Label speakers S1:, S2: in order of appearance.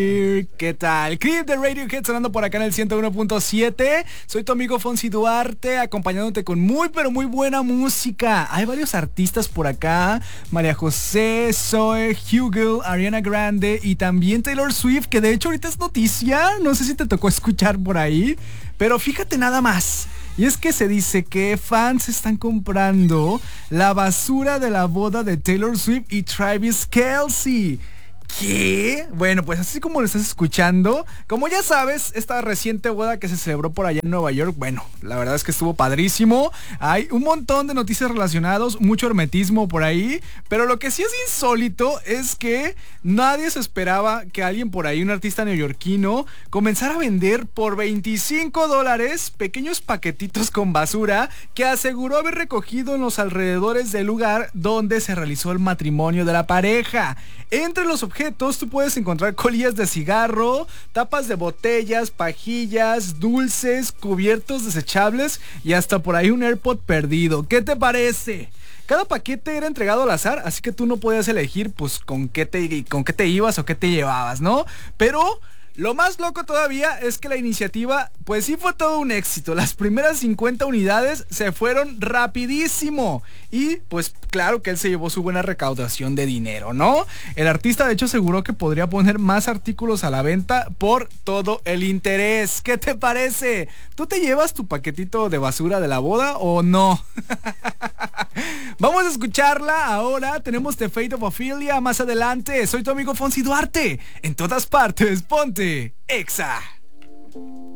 S1: ¿Qué tal? Creep de Radiohead sonando por acá en el 101.7. Soy tu amigo Fonsi Duarte, acompañándote con muy pero muy buena música. Hay varios artistas por acá: María José, Zoe, Hugel, Ariana Grande y también Taylor Swift, que de hecho ahorita es noticia. No sé si te tocó escuchar por ahí, pero fíjate nada más. Y es que se dice que fans están comprando la basura de la boda de Taylor Swift y Travis Kelce. ¿Qué? Bueno, pues así como lo estás escuchando, como ya sabes, esta reciente boda que se celebró por allá en Nueva York, bueno, la verdad es que estuvo padrísimo. Hay un montón de noticias relacionadas, mucho hermetismo por ahí, pero lo que sí es insólito es que nadie se esperaba que alguien por ahí, un artista neoyorquino, comenzara a vender por $25 pequeños paquetitos con basura que aseguró haber recogido en los alrededores del lugar donde se realizó el matrimonio de la pareja. Entre los objetos tú puedes encontrar colillas de cigarro, tapas de botellas, pajillas, dulces, cubiertos desechables y hasta por ahí un AirPod perdido. ¿Qué te parece? Cada paquete era entregado al azar, así que tú no podías elegir pues con qué te ibas o qué te llevabas, ¿no? Pero lo más loco todavía es que la iniciativa pues sí fue todo un éxito. Las primeras 50 unidades se fueron rapidísimo. Y pues claro que él se llevó su buena recaudación de dinero, ¿no? El artista de hecho aseguró que podría poner más artículos a la venta por todo el interés. ¿Qué te parece? ¿Tú te llevas tu paquetito de basura de la boda o no? Vamos a escucharla ahora. Tenemos The Fate of Ophelia más adelante. Soy tu amigo Fonsi Duarte. En todas partes, ponte Exa.